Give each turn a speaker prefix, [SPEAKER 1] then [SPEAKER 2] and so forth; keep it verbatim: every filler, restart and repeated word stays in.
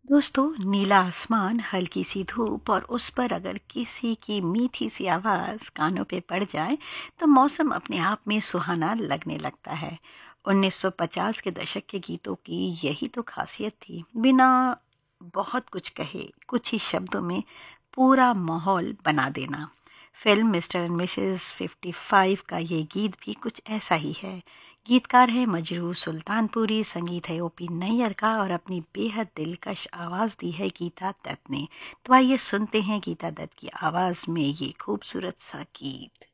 [SPEAKER 1] दोस्तों, नीला आसमान, हल्की सी धूप और उस पर अगर किसी की मीठी सी आवाज़ कानों पे पड़ जाए तो मौसम अपने आप में सुहाना लगने लगता है। उन्नीस सौ पचास के दशक के गीतों की यही तो खासियत थी। बिना बहुत कुछ कहे कुछ ही शब्दों में पूरा माहौल बना देना। Film mister and Mrs fifty five का ये गीत भी कुछ ऐसा ही है। गीतकार है मजरू सुल्तानपुरी, संगीत है ओपी नैयर का और अपनी बेहद दिलकश आवाज़ दी है गीता दत्त ने। तो आइए सुनते हैं गीता दत्त की आवाज़ में ये खूबसूरत सा गीत।